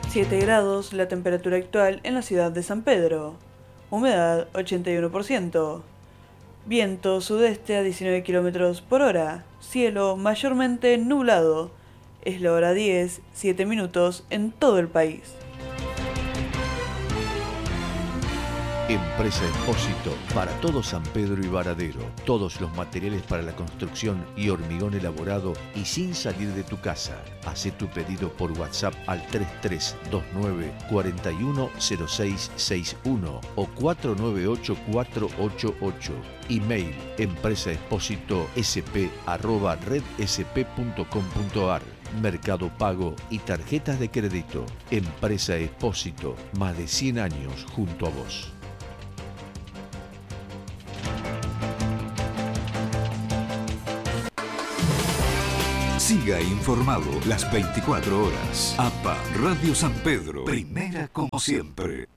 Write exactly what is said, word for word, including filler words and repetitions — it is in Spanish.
siete grados la temperatura actual en la ciudad de San Pedro. Humedad ochenta y uno por ciento. Viento sudeste a diecinueve kilómetros por hora. Cielo mayormente nublado. Es la hora diez, siete minutos en todo el país. Empresa Expósito, para todo San Pedro y Varadero. Todos los materiales para la construcción y hormigón elaborado y sin salir de tu casa. Hacé tu pedido por WhatsApp al tres tres dos nueve, cuatro uno cero seis seis uno o cuatro nueve ocho cuatro ocho ocho. Email empresaexpositosp arroba redsp punto com punto ar. Mercado Pago y tarjetas de crédito. Empresa Expósito, más de cien años junto a vos. Siga informado las veinticuatro horas. A P A Radio San Pedro. Primera como siempre.